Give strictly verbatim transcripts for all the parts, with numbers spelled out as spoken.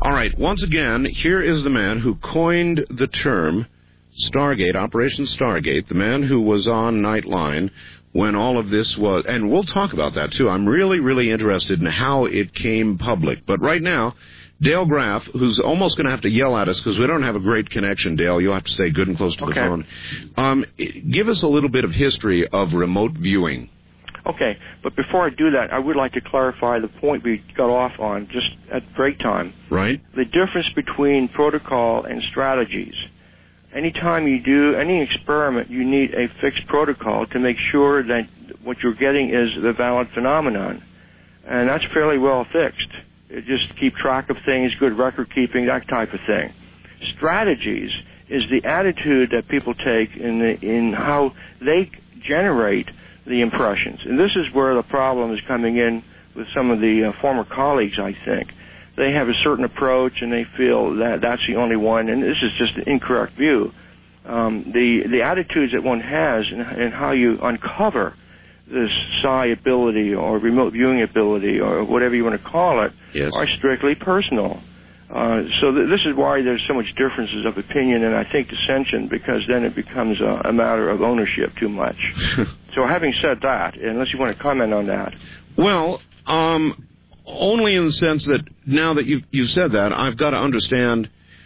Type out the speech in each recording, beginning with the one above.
All right, once again, here is the man who coined the term Stargate, Operation Stargate, the man who was on Nightline when all of this was, and we'll talk about that too. I'm really, really interested in how it came public. But right now, Dale Graff, who's almost going to have to yell at us because we don't have a great connection, Dale. You'll have to stay good and close to okay. the phone. Um, give us a little bit of history of remote viewing. Okay, but before I do that, I would like to clarify the point we got off on just at break time. Right. The difference between protocol and strategies. Anytime you do any experiment, you need a fixed protocol to make sure that what you're getting is the valid phenomenon. And that's fairly well fixed. It just keep track of things, good record keeping, that type of thing. Strategies is the attitude that people take in the, in how they generate the impressions. And this is where the problem is coming in with some of the uh, former colleagues, I think. They have a certain approach, and they feel that that's the only one, and this is just an incorrect view. Um, the, the attitudes that one has and, and how you uncover this psi ability or remote viewing ability or whatever you want to call it yes. are strictly personal. Uh, so th- this is why there's so much differences of opinion and I think dissension, because then it becomes a, a matter of ownership too much. So having said that, unless you want to comment on that. Well, um, only in the sense that now that you've, you've said that, I've got to understand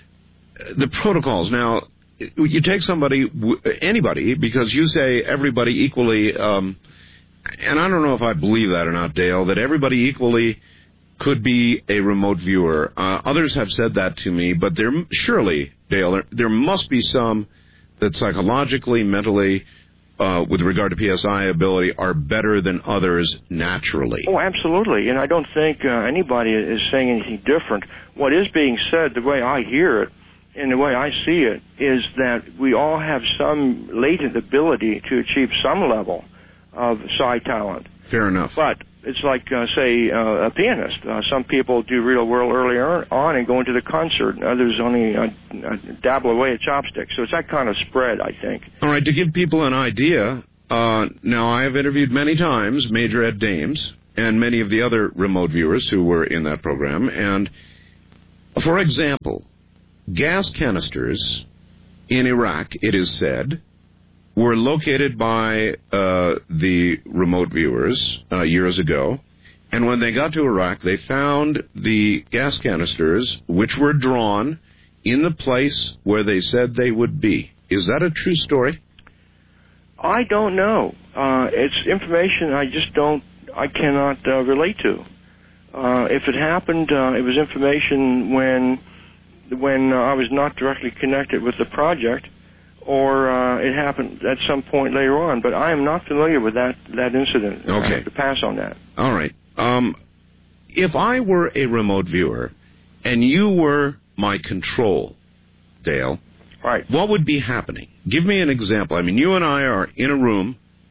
the protocols. Now, you take somebody, anybody, because you say everybody equally, um, and I don't know if I believe that or not, Dale, that everybody equally could be a remote viewer. Uh, others have said that to me, but there surely, Dale, there, there must be some that psychologically, mentally, uh, with regard to P S I ability, are better than others naturally. Oh, absolutely, and I don't think uh, anybody is saying anything different. What is being said, the way I hear it, and the way I see it, is that we all have some latent ability to achieve some level of psi talent. Fair enough. But it's like, uh, say, uh, a pianist. Uh, some people do real well earlier on and go into the concert, and others only uh, uh, dabble away at chopsticks. So it's that kind of spread, I think. All right, to give people an idea, uh, now I have interviewed many times Major Ed Dames and many of the other remote viewers who were in that program, and for example, gas canisters in Iraq, it is said, were located by uh, the remote viewers uh, years ago, and when they got to Iraq, they found the gas canisters, which were drawn in the place where they said they would be. Is that a true story? I don't know. Uh, it's information I just don't, I cannot uh, relate to. Uh, if it happened, uh, it was information when, when uh, I was not directly connected with the project, or uh, it happened at some point later on, but I am not familiar with that, that incident. Okay. I have to pass on that. All right. Um, if I were a remote viewer and you were my control, Dale, right, what would be happening? Give me an example. I mean, you and I are in a room,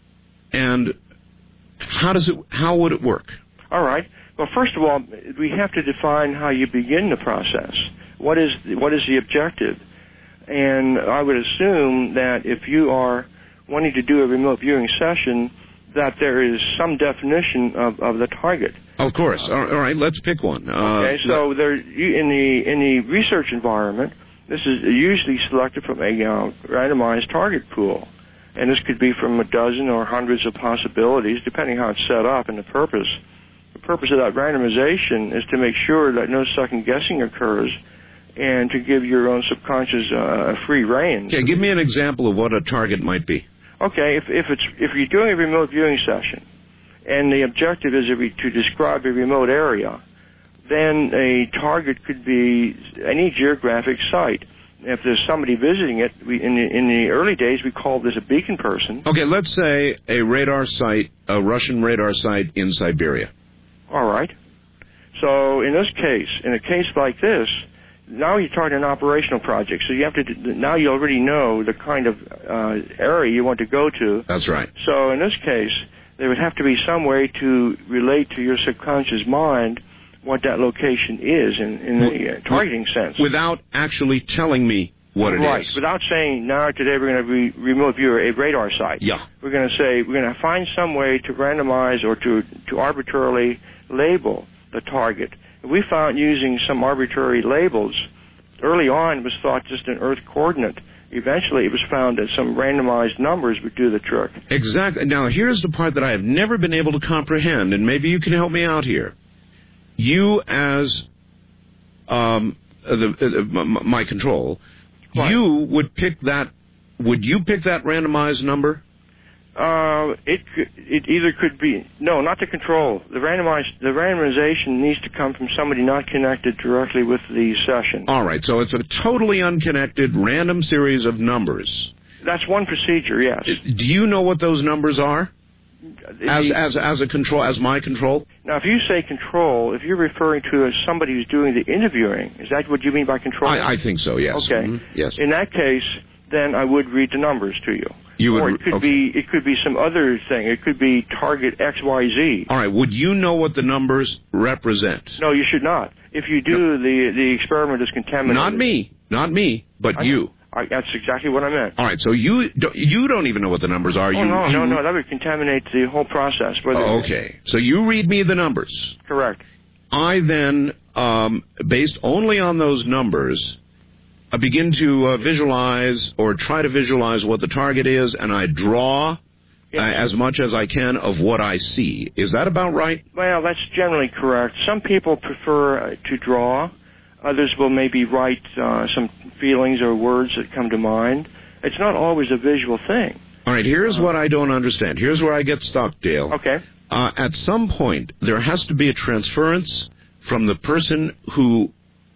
and how does it? How would it work? All right. Well, first of all, we have to define how you begin the process. What is what is the objective? And I would assume that if you are wanting to do a remote viewing session, that there is some definition of, of the target. Of course. All right, let's pick one. Uh, okay, so there, you, in the in the research environment, this is usually selected from a uh, randomized target pool, and this could be from a dozen or hundreds of possibilities, depending how it's set up and the purpose. The purpose of that randomization is to make sure that no second guessing occurs, and to give your own subconscious uh, a free rein. Okay, give me an example of what a target might be. Okay, if if it's if you're doing a remote viewing session, and the objective is to describe a remote area, then a target could be any geographic site. If there's somebody visiting it, we, in the in the early days we called this a beacon person. Okay, let's say a radar site, a Russian radar site in Siberia. All right. So in this case, in a case like this, now you're talking an operational project, so you have to, now you already know the kind of uh, area you want to go to. That's right. So in this case, there would have to be some way to relate to your subconscious mind what that location is in, in the uh, targeting sense. Without actually telling me what it right. is. Right, without saying, now today we're going to re- remote view a radar site. Yeah. We're going to say, we're going to find some way to randomize or to, to arbitrarily label the target. We found using some arbitrary labels. Early on, it was thought just an Earth coordinate. Eventually, it was found that some randomized numbers would do the trick. Exactly. Now, here's the part that I have never been able to comprehend, and maybe you can help me out here. You, as um, the, uh, my control, Right. you would pick that. Would you pick that randomized number? Uh, it could, it either could be no, not the control. The randomized the randomization needs to come from somebody not connected directly with the session. All right, so it's a totally unconnected random series of numbers. That's one procedure, yes. Do you know what those numbers are? As The- as as a control, as my control? Now, if you say control, if you're referring to as somebody who's doing the interviewing, is that what you mean by control? I, I think so. Yes. Okay. Mhm, yes. In that case, then I would read the numbers to you. You would, or it could okay. be it could be some other thing. It could be target X Y Z. All right. Would you know what the numbers represent? No, you should not. If you do, No. the the experiment is contaminated. Not me. Not me. But I- you. I, that's exactly what I meant. All right. So you don't, you don't even know what the numbers are. Oh, you, no, you, no, no. That would contaminate the whole process. Whether Oh, okay. So you read me the numbers. Correct. I then, um, based only on those numbers, I begin to uh, visualize or try to visualize what the target is, and I draw uh, Yes. as much as I can of what I see. Is that about right? Well, that's generally correct. Some people prefer uh, to draw. Others will maybe write uh, some feelings or words that come to mind. It's not always a visual thing. All right, here's what I don't understand. Here's where I get stuck, Dale. Okay. Uh, at some point, there has to be a transference from the person who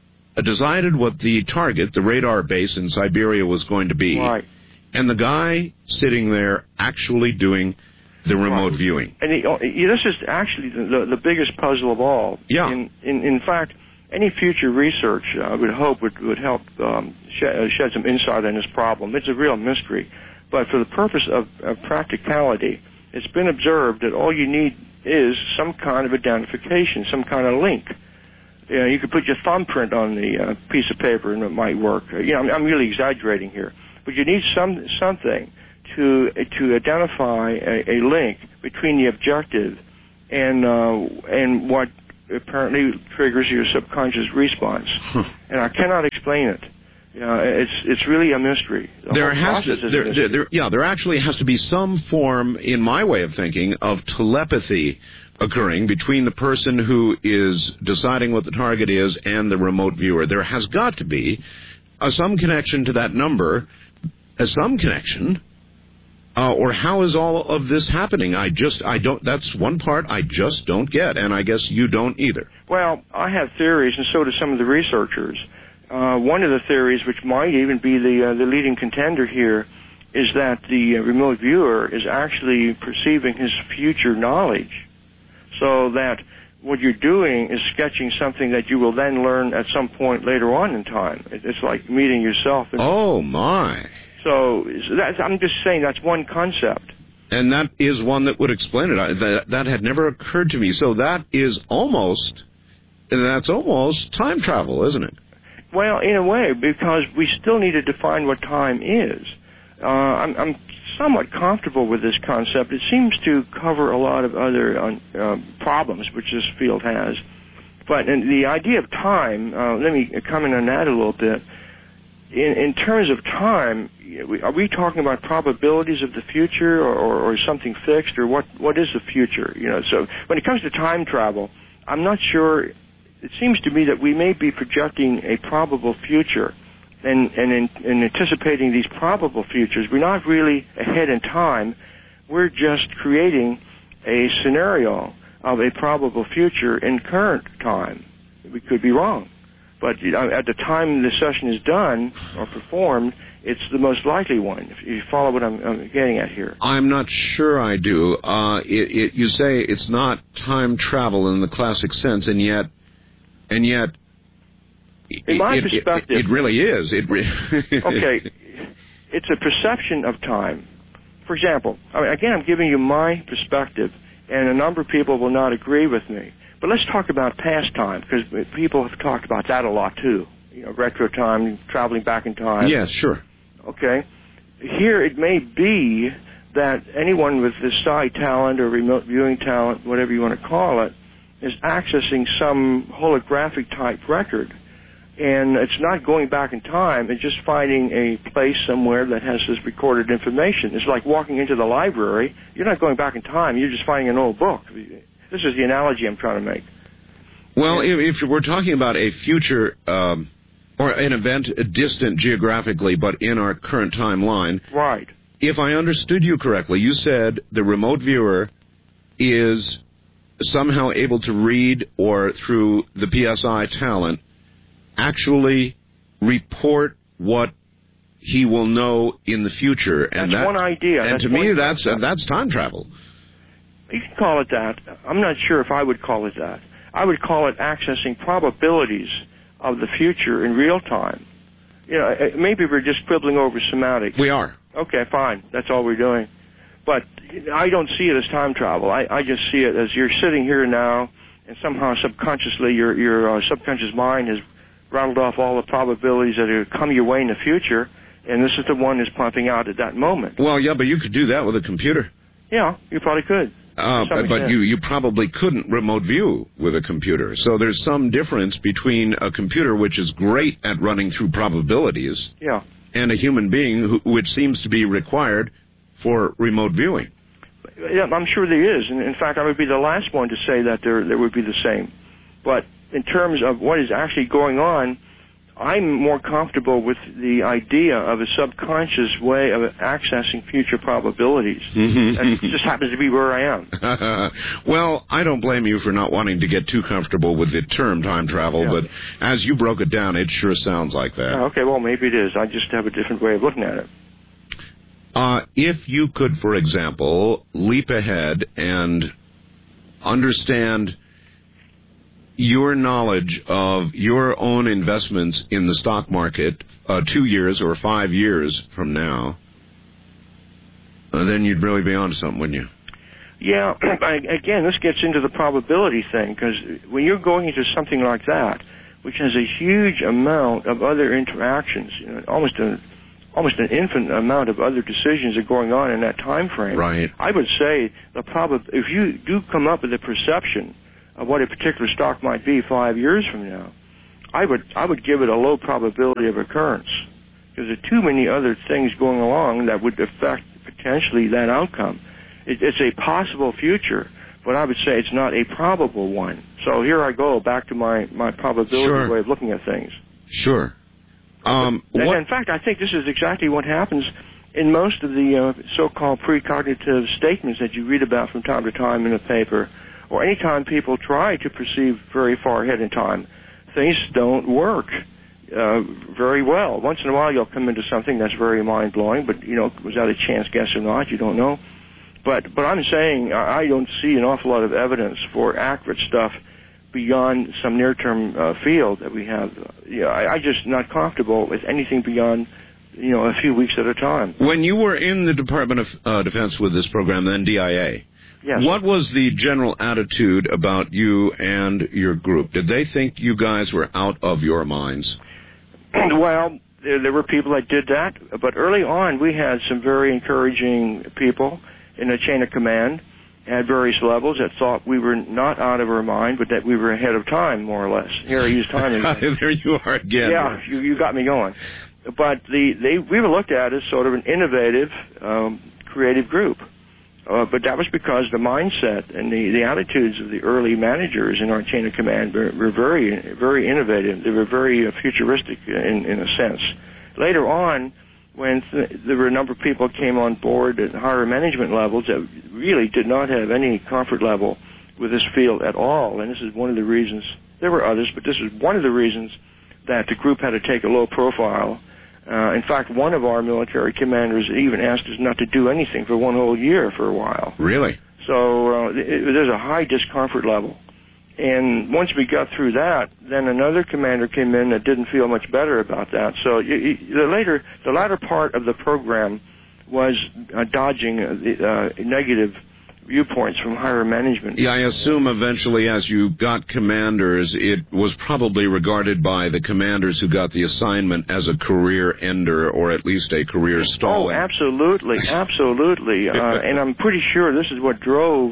decided what the target, the radar base in Siberia, was going to be, Right. and the guy sitting there actually doing the remote Right. viewing. And the, oh, this is actually the, the, the biggest puzzle of all. Yeah. In, in, in fact, any future research, uh, I would hope, would, would help um, shed, uh, shed some insight on this problem. It's a real mystery. But for the purpose of, of practicality, it's been observed that all you need is some kind of identification, some kind of link. You know, you could put your thumbprint on the uh, piece of paper and it might work. Uh, you know, I'm, I'm really exaggerating here. But you need some something to to identify a, a link between the objective and uh, and what apparently triggers your subconscious response. Huh. And I cannot explain it. You know, it's it's really a mystery. The There whole has to, process is a there, mystery. there, there, yeah, there actually has to be some form, in my way of thinking, of telepathy occurring between the person who is deciding what the target is and the remote viewer. There has got to be uh, some connection to that number, uh, some connection. Uh, or how is all of this happening? I just, I don't, that's one part I just don't get, and I guess you don't either. Well, I have theories, and so do some of the researchers. Uh, one of the theories, which might even be the uh, the leading contender here, is that the uh, remote viewer is actually perceiving his future knowledge, so that what you're doing is sketching something that you will then learn at some point later on in time. It- It's like meeting yourself. And Oh, my. so so that's, I'm just saying that's one concept. And that is one that would explain it. I, that, that had never occurred to me. So that is almost, that's almost time travel, isn't it? Well, in a way, because we still need to define what time is. Uh, I'm, I'm somewhat comfortable with this concept. It seems to cover a lot of other uh, problems which this field has. But in the idea of time, uh, let me comment on that a little bit. In, in terms of time, are we talking about probabilities of the future, or, or, or something fixed, or what? What is the future? You know, so when it comes to time travel, I'm not sure. It seems to me that we may be projecting a probable future, and and in, in anticipating these probable futures, we're not really ahead in time. We're just creating a scenario of a probable future in current time. We could be wrong. But you know, at the time the session is done or performed, it's the most likely one. If you follow what I'm, I'm getting at here. I'm not sure I do. Uh, it, it, you say it's not time travel in the classic sense, and yet, and yet, In my it, perspective, it, it really is. It re- okay, it's a perception of time. For example, I mean, again, I'm giving you my perspective, and a number of people will not agree with me. But let's talk about past time, because people have talked about that a lot too. You know, retro time, traveling back in time. Yes, sure. Okay. Here it may be that anyone with this psi talent or remote viewing talent, whatever you want to call it, is accessing some holographic type record. And it's not going back in time, it's just finding a place somewhere that has this recorded information. It's like walking into the library. You're not going back in time, you're just finding an old book. This is the analogy I'm trying to make. Well, if, if we're talking about a future, um, or an event distant geographically, but in our current timeline. Right. If I understood you correctly, you said the remote viewer is somehow able to read, or through the P S I talent, actually report what he will know in the future. And that's that, one idea. And that's to me, that's concept. that's time travel. You can call it that. I'm not sure if I would call it that. I would call it accessing probabilities of the future in real time. You know, maybe we're just quibbling over semantics. We are. Okay, fine. That's all we're doing. But I don't see it as time travel. I, I just see it as you're sitting here now, and somehow subconsciously your, your uh, subconscious mind has rattled off all the probabilities that are come your way in the future, and this is the one that's pumping out at that moment. Well, yeah, but you could do that with a computer. Yeah, you probably could. Uh, but but you, you probably couldn't remote view with a computer. So there's some difference between a computer, which is great at running through probabilities, yeah, and a human being, who, which seems to be required for remote viewing. Yeah, I'm sure there is. And in fact, I would be the last one to say that there there would be the same. But in terms of what is actually going on, I'm more comfortable with the idea of a subconscious way of accessing future probabilities. That just happens to be where I am. Well, I don't blame you for not wanting to get too comfortable with the term time travel, yeah. But as you broke it down, it sure sounds like that. Oh, okay, well, maybe it is. I just have a different way of looking at it. Uh, if you could, for example, leap ahead and understand your knowledge of your own investments in the stock market uh, two years or five years from now, uh, then you'd really be onto something, wouldn't you? Yeah, again, this gets into the probability thing, because when you're going into something like that, which has a huge amount of other interactions, you know, almost a almost an infinite amount of other decisions are going on in that time frame. Right. I would say the prob- if you do come up with a perception of what a particular stock might be five years from now, I would I would give it a low probability of occurrence, because there are too many other things going along that would affect potentially that outcome. It, it's a possible future, but I would say it's not a probable one. So here I go back to my, my probability sure. way of looking at things. Sure. Um, and what? In fact, I think this is exactly what happens in most of the uh, so-called precognitive statements that you read about from time to time in the paper, or any time people try to perceive very far ahead in time. Things don't work uh, very well. Once in a while you'll come into something that's very mind-blowing, but, you know, was that a chance guess or not? You don't know. But but I'm saying I don't see an awful lot of evidence for accurate stuff beyond some near-term uh, field that we have. You know, I, I'm just not comfortable with anything beyond, you know, a few weeks at a time. When you were in the Department of uh, Defense with this program, then D I A, yes. What was the general attitude about you and your group? Did they think you guys were out of your minds? Well, there, there were people that did that, but early on we had some very encouraging people in the chain of command at various levels that thought we were not out of our mind, but that we were ahead of time, more or less. Here I use time again. There you are again. Yeah, you, you got me going. But the they we were looked at as sort of an innovative, um, creative group. Uh, but that was because the mindset and the, the attitudes of the early managers in our chain of command were, were very, very innovative. They were very uh, futuristic in, in a sense. Later on, when th- there were a number of people came on board at higher management levels that really did not have any comfort level with this field at all, and this is one of the reasons, there were others, but this is one of the reasons that the group had to take a low profile. Uh, in fact, one of our military commanders even asked us not to do anything for one whole year for a while. Really? So uh, it, there's a high discomfort level. And once we got through that, then another commander came in that didn't feel much better about that. So you, you, the later, the latter part of the program was uh, dodging uh, the uh, negative viewpoints from higher management. Yeah, I assume eventually as you got commanders, it was probably regarded by the commanders who got the assignment as a career ender, or at least a career stalling. Oh, absolutely, absolutely. uh, and I'm pretty sure this is what drove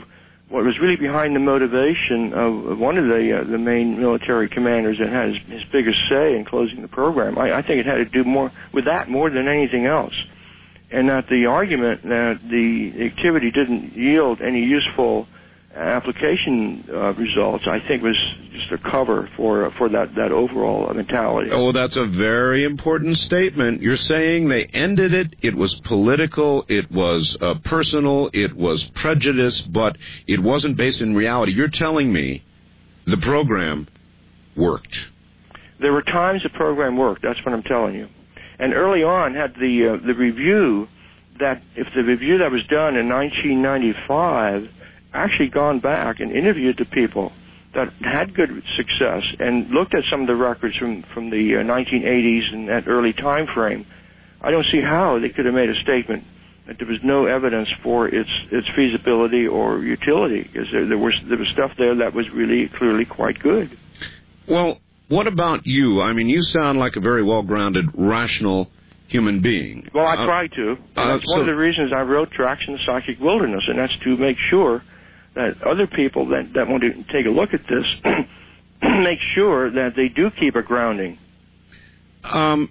what was really behind the motivation of one of the uh, the main military commanders that had his, his biggest say in closing the program. I, I think it had to do more with that more than anything else, and that the argument that the activity didn't yield any useful application uh, results, I think, was just a cover for for that, that overall mentality. Oh, that's a very important statement. You're saying they ended it, it was political, it was uh, personal, it was prejudice, but it wasn't based in reality. You're telling me the program worked. There were times the program worked, that's what I'm telling you. And early on had the uh, the review, that if the review that was done in nineteen ninety-five actually gone back and interviewed the people that had good success and looked at some of the records from, from the uh, nineteen eighties and that early time frame, I don't see how they could have made a statement that there was no evidence for its its feasibility or utility, because there, there was there was stuff there that was really clearly quite good. Well, what about you? I mean, you sound like a very well-grounded, rational human being. Well, I uh, try to. And uh, that's so, one of the reasons I wrote Tracks in the Psychic Wilderness, and that's to make sure that other people that, that want to take a look at this make sure that they do keep a grounding. Um,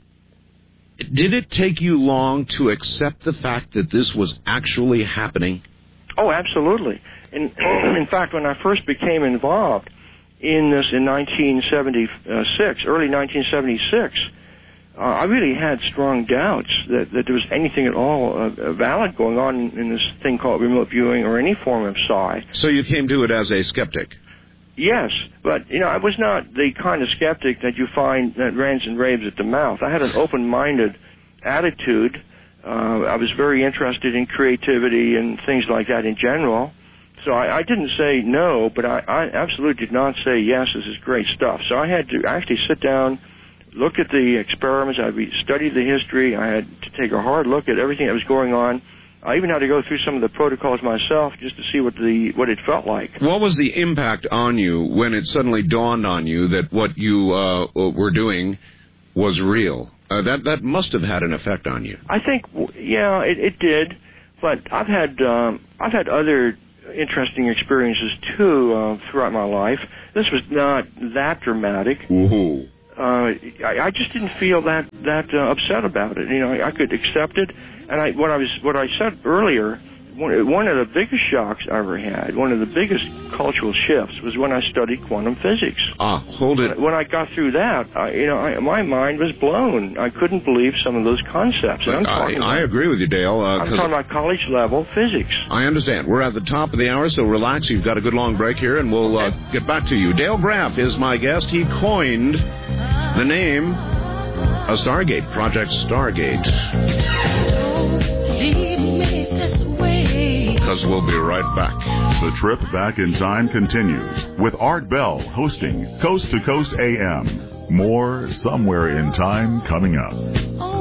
did it take you long to accept the fact that this was actually happening? Oh, absolutely. In, in fact, when I first became involved in this in nineteen seventy-six, early nineteen seventy-six, uh, I really had strong doubts that, that there was anything at all uh, valid going on in, in this thing called remote viewing or any form of psi. So you came to it as a skeptic? Yes, but, you know, I was not the kind of skeptic that you find that rants and raves at the mouth. I had an open-minded attitude. Uh, I was very interested in creativity and things like that in general. So I, I didn't say no, but I, I absolutely did not say, yes, this is great stuff. So I had to actually sit down, look at the experiments. I studied the history. I had to take a hard look at everything that was going on. I even had to go through some of the protocols myself just to see what the what it felt like. What was the impact on you when it suddenly dawned on you that what you uh, were doing was real? Uh, that that must have had an effect on you. I think, yeah, it, it did. But I've had um, I've had other interesting experiences too uh, throughout my life. This was not that dramatic. Woohoo. Uh, I, I just didn't feel that that uh, upset about it. You know, I, I could accept it. And I, what I was, what I said earlier, one, one of the biggest shocks I ever had, one of the biggest cultural shifts, was when I studied quantum physics. Ah, hold it. When I got through that, I, you know, I, my mind was blown. I couldn't believe some of those concepts. And I'm I, talking I about, agree with you, Dale. Uh, I'm talking about college level physics. I understand. We're at the top of the hour, so relax. You've got a good long break here, and we'll uh, get back to you. Dale Graff is my guest. He coined the name a Stargate, Project Stargate. Because we'll be right back. The trip back in time continues with Art Bell hosting Coast to Coast A M. More Somewhere in Time coming up.